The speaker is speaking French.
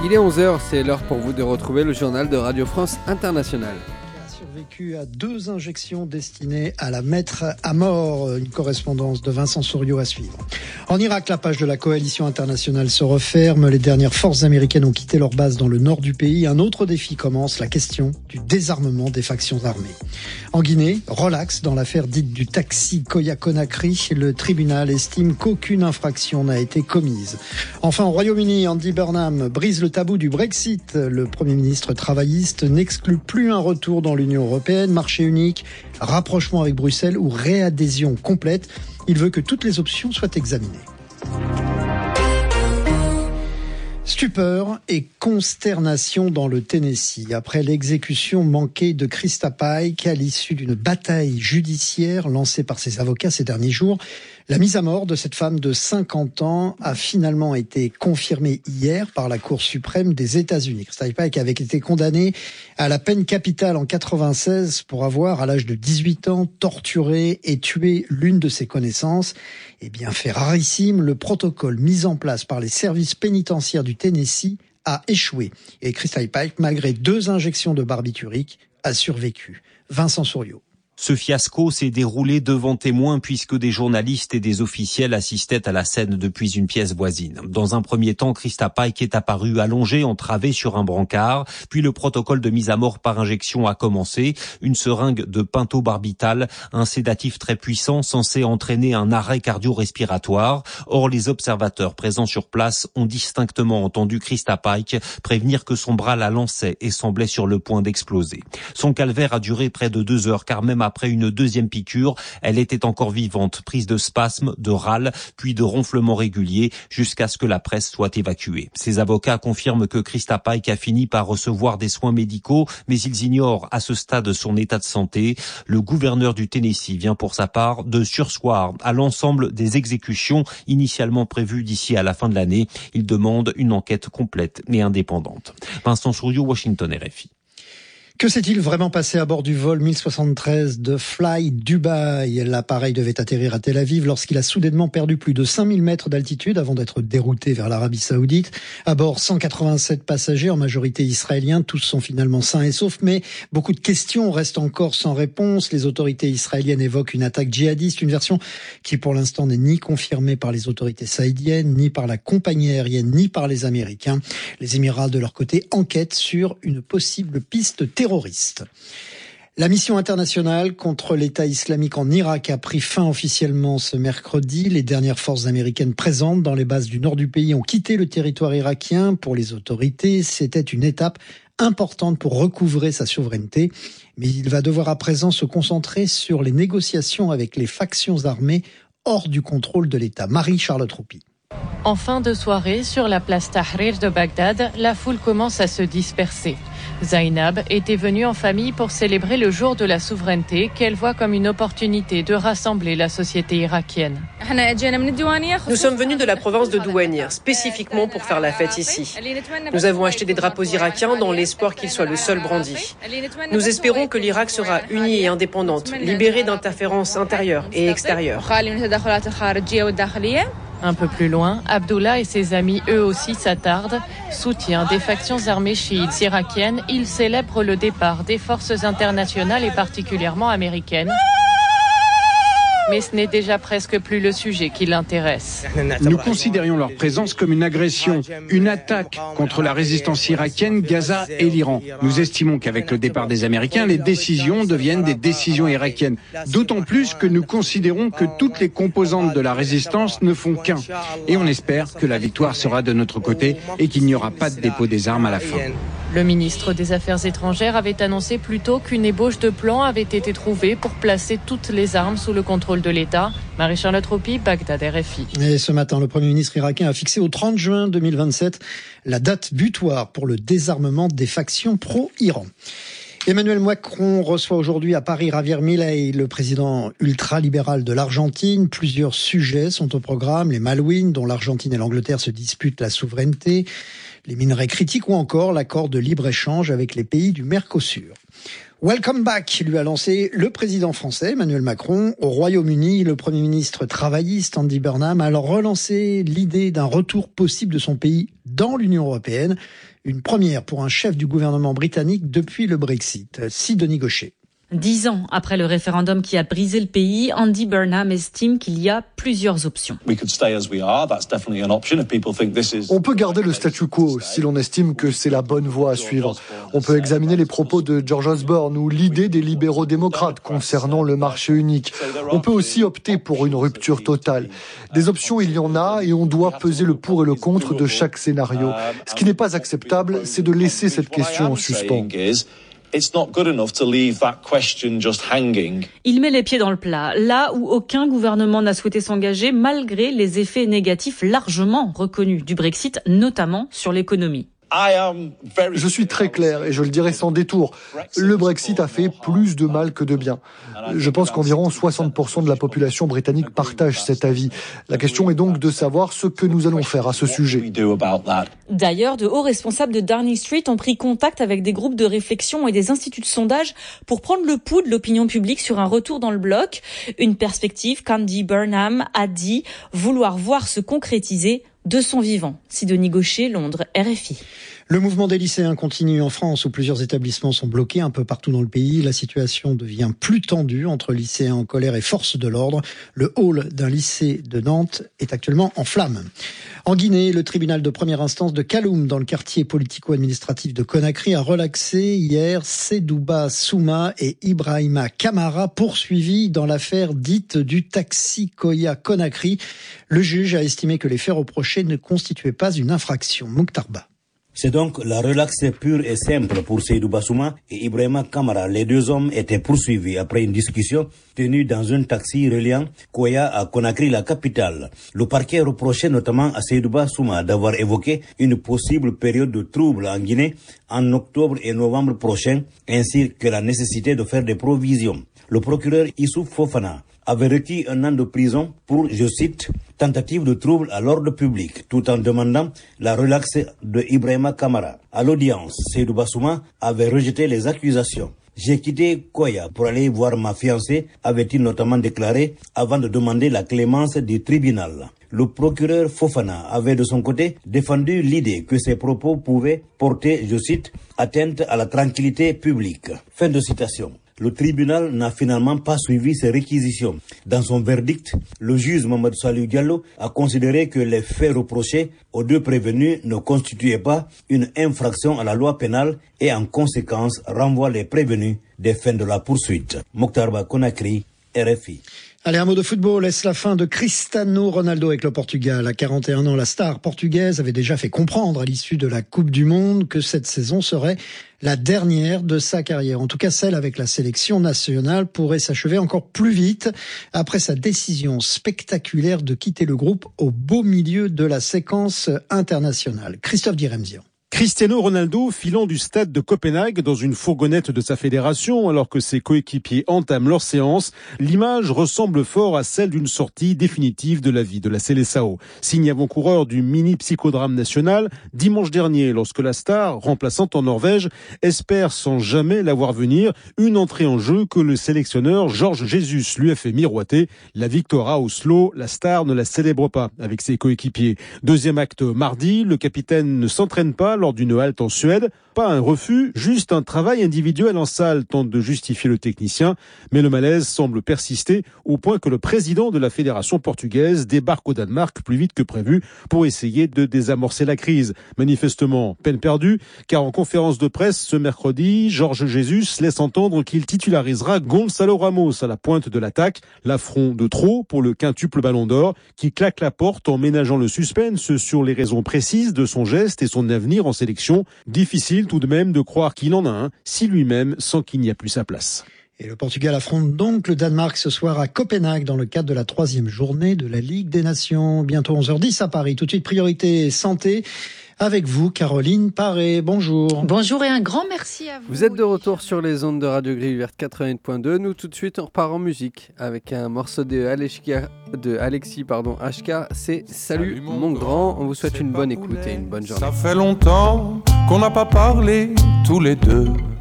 Il est 11h, c'est l'heure pour vous de retrouver le journal de Radio France Internationale. Survécu à 2 injections destinées à la mettre à mort. Une correspondance de Vincent Souriau à suivre. En Irak, la page de la coalition internationale se referme. Les dernières forces américaines ont quitté leur base dans le nord du pays. Un autre défi commence, la question du désarmement des factions armées. En Guinée, relax dans l'affaire dite du taxi Koya-Conakry. Le tribunal estime qu'aucune infraction n'a été commise. Enfin, au Royaume-Uni, Andy Burnham brise le tabou du Brexit. Le Premier ministre travailliste n'exclut plus un retour dans l'Union européenne, marché unique, rapprochement avec Bruxelles ou réadhésion complète. Il veut que toutes les options soient examinées. Stupeur et consternation dans le Tennessee après l'exécution manquée de Krista Pike à l'issue d'une bataille judiciaire lancée par ses avocats ces derniers jours. La mise à mort de cette femme de 50 ans a finalement été confirmée hier par la Cour suprême des États-Unis. Krista Pike avait été condamnée à la peine capitale en 96 pour avoir, à l'âge de 18 ans, torturé et tué l'une de ses connaissances. Eh bien, fait rarissime, le protocole mis en place par les services pénitentiaires du Tennessee a échoué. Et Krista Pike, malgré 2 injections de barbiturique, a survécu. Vincent Souriau. Ce fiasco s'est déroulé devant témoins puisque des journalistes et des officiels assistaient à la scène depuis une pièce voisine. Dans un premier temps, Krista Pike est apparue allongée, entravée sur un brancard. Puis le protocole de mise à mort par injection a commencé. Une seringue de pentobarbital, un sédatif très puissant censé entraîner un arrêt cardio-respiratoire. Or, les observateurs présents sur place ont distinctement entendu Krista Pike prévenir que son bras la lançait et semblait sur le point d'exploser. Son calvaire a duré près de 2 heures car même après une deuxième piqûre, elle était encore vivante, prise de spasmes, de râles, puis de ronflements réguliers, jusqu'à ce que la presse soit évacuée. Ses avocats confirment que Krista Pike a fini par recevoir des soins médicaux, mais ils ignorent à ce stade son état de santé. Le gouverneur du Tennessee vient pour sa part de surseoir à l'ensemble des exécutions initialement prévues d'ici à la fin de l'année. Il demande une enquête complète et indépendante. Vincent Souriau, Washington, RFI. Que s'est-il vraiment passé à bord du vol 1073 de Fly Dubai? L'appareil devait atterrir à Tel Aviv lorsqu'il a soudainement perdu plus de 5000 mètres d'altitude avant d'être dérouté vers l'Arabie Saoudite. À bord, 187 passagers, en majorité israéliens. Tous sont finalement sains et saufs, mais beaucoup de questions restent encore sans réponse. Les autorités israéliennes évoquent une attaque djihadiste, une version qui pour l'instant n'est ni confirmée par les autorités saoudiennes, ni par la compagnie aérienne, ni par les Américains. Les Émirats, de leur côté, enquêtent sur une possible piste terroriste. La mission internationale contre l'État islamique en Irak a pris fin officiellement ce mercredi. Les dernières forces américaines présentes dans les bases du nord du pays ont quitté le territoire irakien. Pour les autorités, c'était une étape importante pour recouvrer sa souveraineté. Mais il va devoir à présent se concentrer sur les négociations avec les factions armées hors du contrôle de l'État. Marie-Charlotte Roupi. En fin de soirée, sur la place Tahrir de Bagdad, la foule commence à se disperser. Zainab était venue en famille pour célébrer le jour de la souveraineté qu'elle voit comme une opportunité de rassembler la société irakienne. Nous sommes venus de la province de Douania, spécifiquement pour faire la fête ici. Nous avons acheté des drapeaux irakiens dans l'espoir qu'ils soient le seul brandi. Nous espérons que l'Irak sera unie et indépendante, libérée d'interférences intérieures et extérieures. Un peu plus loin, Abdullah et ses amis eux aussi s'attardent. Soutien des factions armées chiites irakiennes, ils célèbrent le départ des forces internationales et particulièrement américaines. Mais ce n'est déjà presque plus le sujet qui l'intéresse. Nous considérions leur présence comme une agression, une attaque contre la résistance irakienne, Gaza et l'Iran. Nous estimons qu'avec le départ des Américains, les décisions deviennent des décisions irakiennes. D'autant plus que nous considérons que toutes les composantes de la résistance ne font qu'un. Et on espère que la victoire sera de notre côté et qu'il n'y aura pas de dépôt des armes à la fin. Le ministre des Affaires étrangères avait annoncé plus tôt qu'une ébauche de plan avait été trouvée pour placer toutes les armes sous le contrôle de l'État. Marie-Charlotte Roupi, Bagdad, RFI. Et ce matin, le Premier ministre irakien a fixé au 30 juin 2027 la date butoir pour le désarmement des factions pro-Iran. Emmanuel Macron reçoit aujourd'hui à Paris Javier Milei, le président ultralibéral de l'Argentine. Plusieurs sujets sont au programme. Les Malouines, dont l'Argentine et l'Angleterre se disputent la souveraineté, les minerais critiques ou encore l'accord de libre-échange avec les pays du Mercosur. Welcome back, lui a lancé le président français Emmanuel Macron. Au Royaume-Uni, le Premier ministre travailliste Andy Burnham a alors relancé l'idée d'un retour possible de son pays dans l'Union européenne. Une première pour un chef du gouvernement britannique depuis le Brexit. Sidonie Gaucher. 10 ans après le référendum qui a brisé le pays, Andy Burnham estime qu'il y a plusieurs options. On peut garder le statu quo si l'on estime que c'est la bonne voie à suivre. On peut examiner les propos de George Osborne ou l'idée des libéraux démocrates concernant le marché unique. On peut aussi opter pour une rupture totale. Des options, il y en a et on doit peser le pour et le contre de chaque scénario. Ce qui n'est pas acceptable, c'est de laisser cette question en suspens. Il met les pieds dans le plat, là où aucun gouvernement n'a souhaité s'engager malgré les effets négatifs largement reconnus du Brexit, notamment sur l'économie. Je suis très clair et je le dirai sans détour. Le Brexit a fait plus de mal que de bien. Je pense qu'environ 60% de la population britannique partage cet avis. La question est donc de savoir ce que nous allons faire à ce sujet. D'ailleurs, de hauts responsables de Downing Street ont pris contact avec des groupes de réflexion et des instituts de sondage pour prendre le pouls de l'opinion publique sur un retour dans le bloc. Une perspective qu'Andy Burnham a dit vouloir voir se concrétiser de son vivant. Sidonie Gaucher, Londres, RFI. Le mouvement des lycéens continue en France où plusieurs établissements sont bloqués un peu partout dans le pays. La situation devient plus tendue entre lycéens en colère et forces de l'ordre. Le hall d'un lycée de Nantes est actuellement en flammes. En Guinée, le tribunal de première instance de Kaloum, dans le quartier politico-administratif de Conakry, a relaxé hier Sedouba Souma et Ibrahima Kamara, poursuivis dans l'affaire dite du taxi Koya Conakry. Le juge a estimé que les faits reprochés ne constituaient pas une infraction. Mouktarba. C'est donc la relaxée pure et simple pour Seydou Bassouma et Ibrahima Kamara. Les deux hommes étaient poursuivis après une discussion tenue dans un taxi reliant Koya à Conakry, la capitale. Le parquet reprochait notamment à Seydou Bassouma d'avoir évoqué une possible période de trouble en Guinée en octobre et novembre prochains, ainsi que la nécessité de faire des provisions. Le procureur Issouf Fofana avait requis 1 an de prison pour, je cite, tentative de trouble à l'ordre public, tout en demandant la relaxe de Ibrahima Kamara. À l'audience, Seydou Bassouma avait rejeté les accusations. J'ai quitté Koya pour aller voir ma fiancée, avait-il notamment déclaré avant de demander la clémence du tribunal. Le procureur Fofana avait de son côté défendu l'idée que ses propos pouvaient porter, je cite, atteinte à la tranquillité publique. Fin de citation. Le tribunal n'a finalement pas suivi ces réquisitions. Dans son verdict, le juge Mamadou Salou Diallo a considéré que les faits reprochés aux deux prévenus ne constituaient pas une infraction à la loi pénale et en conséquence renvoie les prévenus des fins de la poursuite. Mokhtar Conakry, RFI. Allez, un mot de football. Est-ce la fin de Cristiano Ronaldo avec le Portugal? À 41 ans, la star portugaise avait déjà fait comprendre à l'issue de la Coupe du Monde que cette saison serait la dernière de sa carrière. En tout cas, celle avec la sélection nationale pourrait s'achever encore plus vite après sa décision spectaculaire de quitter le groupe au beau milieu de la séquence internationale. Christophe Diremzian. Cristiano Ronaldo filant du stade de Copenhague dans une fourgonnette de sa fédération alors que ses coéquipiers entament leur séance. L'image ressemble fort à celle d'une sortie définitive de la vie de la Seleção. Signe avant-coureur du mini psychodrame national dimanche dernier lorsque la star, remplaçante en Norvège, espère sans jamais la voir venir une entrée en jeu que le sélectionneur Jorge Jesus lui a fait miroiter. La victoire à Oslo, la star ne la célèbre pas avec ses coéquipiers. Deuxième acte mardi, le capitaine ne s'entraîne pas lors d'une halte en Suède. Pas un refus, juste un travail individuel en salle, tente de justifier le technicien. Mais le malaise semble persister au point que le président de la fédération portugaise débarque au Danemark plus vite que prévu pour essayer de désamorcer la crise. Manifestement, peine perdue, car en conférence de presse ce mercredi, Jorge Jesus laisse entendre qu'il titularisera Gonçalo Ramos à la pointe de l'attaque. L'affront de trop pour le quintuple ballon d'or qui claque la porte en ménageant le suspense sur les raisons précises de son geste et son avenir en sélection. Difficile tout de même de croire qu'il en a un si lui-même sent qu'il n'y a plus sa place. Et le Portugal affronte donc le Danemark ce soir à Copenhague dans le cadre de la 3e journée de la Ligue des Nations. Bientôt 11h10 à Paris. Tout de suite, priorité santé. Avec vous, Caroline Paré. Bonjour. Bonjour et un grand merci à vous. Vous êtes de retour sur les ondes de Radio Grille Verte 88.2. Nous, tout de suite, on repart en musique avec un morceau de Alexis HK. C'est Salut mon grand. On vous souhaite une bonne écoute et une bonne journée. Ça fait longtemps qu'on n'a pas parlé tous les deux.